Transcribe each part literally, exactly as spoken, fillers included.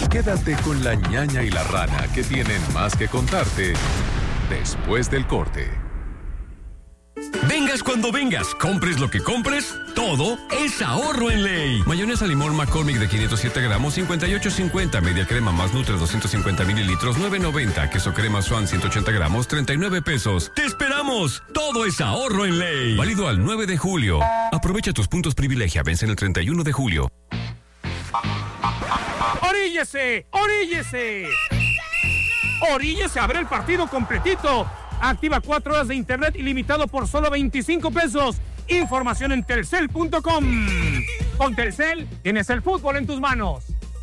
Quédate con la ñaña y la rana, que tienen más que contarte después del corte. Vengas cuando vengas, compres lo que compres, todo es ahorro en Ley. Mayonesa limón McCormick de quinientos siete gramos, cincuenta y ocho cincuenta. Media crema más Nutre doscientos cincuenta mililitros, nueve noventa. Queso crema Swan ciento ochenta gramos, treinta y nueve pesos. ¡Te esperamos! Todo es ahorro en Ley. Válido al nueve de julio. Aprovecha tus puntos privilegia, vencen el treinta y uno de julio. ¡Oríllese! ¡Oríllese! ¡Oríllese a ver el partido completito! Activa cuatro horas de internet ilimitado por solo veinticinco pesos. Información en telcel punto com. Con Telcel tienes el fútbol en tus manos.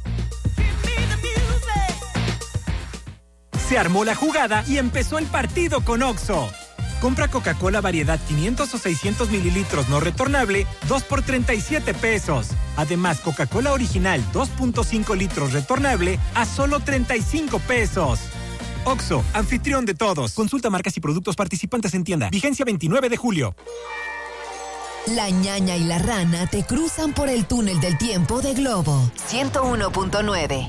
Se armó la jugada y empezó el partido con Oxxo. Compra Coca-Cola variedad quinientos o seiscientos mililitros no retornable, dos por treinta y siete pesos. Además, Coca-Cola original dos punto cinco litros retornable a solo treinta y cinco pesos. Oxxo, anfitrión de todos. Consulta marcas y productos participantes en tienda. Vigencia veintinueve de julio. La ñaña y la rana te cruzan por el túnel del tiempo de Globo ciento uno punto nueve.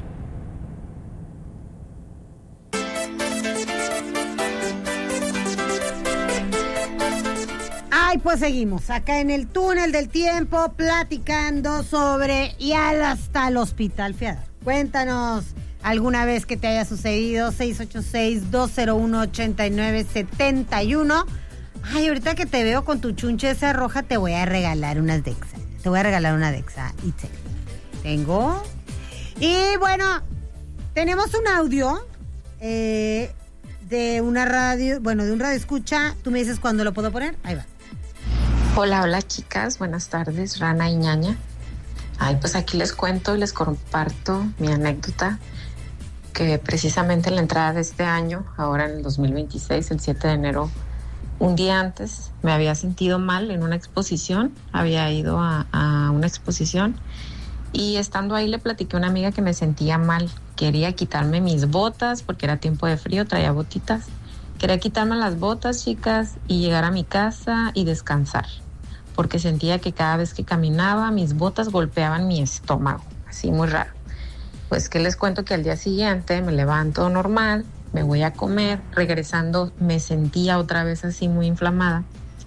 Ay, pues seguimos acá en el túnel del tiempo platicando sobre y hasta el hospital Fiador. Cuéntanos alguna vez que te haya sucedido. Seis ocho seis, dos cero uno, ocho nueve siete uno. Ay, ahorita que te veo con tu chunche esa roja, te voy a regalar unas Dexa. Te voy a regalar una Dexa. Y te tengo. Y bueno, tenemos un audio eh, de una radio, bueno, de un radio escucha. Tú me dices cuándo lo puedo poner. Ahí va. Hola, hola chicas, buenas tardes, Rana y ñaña. Ay, pues aquí les cuento y les comparto mi anécdota, que precisamente en la entrada de este año, ahora en el dos mil veintiséis, el siete de enero, un día antes, me había sentido mal en una exposición, había ido a, a una exposición y estando ahí le platiqué a una amiga que me sentía mal, quería quitarme mis botas porque era tiempo de frío, traía botitas, quería quitarme las botas, chicas, y llegar a mi casa y descansar, porque sentía que cada vez que caminaba mis botas golpeaban mi estómago, así muy raro. Pues que les cuento que al día siguiente me levanto normal, me voy a comer, regresando me sentía otra vez así muy inflamada.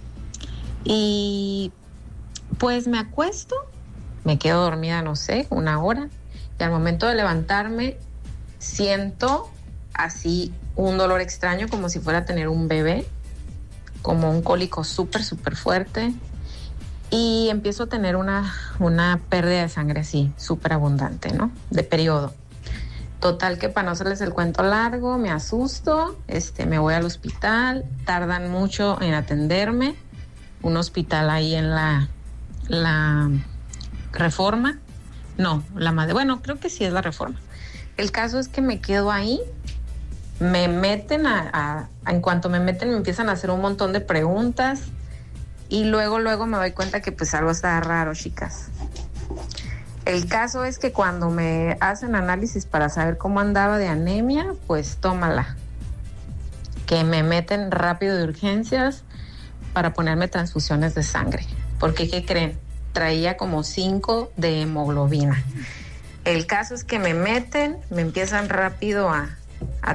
Y pues me acuesto, me quedo dormida, no sé, una hora, y al momento de levantarme siento así un dolor extraño como si fuera a tener un bebé, como un cólico súper, súper fuerte. Y empiezo a tener una, una pérdida de sangre así, súper abundante, ¿no? De periodo. Total que para no hacerles el cuento largo, me asusto, este, me voy al hospital, tardan mucho en atenderme, un hospital ahí en la, la Reforma, no, la madre, bueno, creo que sí es la Reforma. El caso es que me quedo ahí, me meten a, a, a en cuanto me meten me empiezan a hacer un montón de preguntas. Y luego, luego me doy cuenta que pues algo está raro, chicas. El caso es que cuando me hacen análisis para saber cómo andaba de anemia, pues tómala. Que me meten rápido de urgencias para ponerme transfusiones de sangre. Porque, ¿qué creen? Traía como cinco de hemoglobina. El caso es que me meten, me empiezan rápido a, a